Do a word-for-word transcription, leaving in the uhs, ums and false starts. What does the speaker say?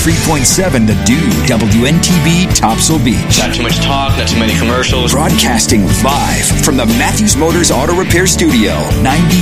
ninety-three point seven The Dude, W N T B, Topsail Beach. Not too much talk, not too many commercials. Broadcasting live from the Matthews Motors Auto Repair Studio, ninety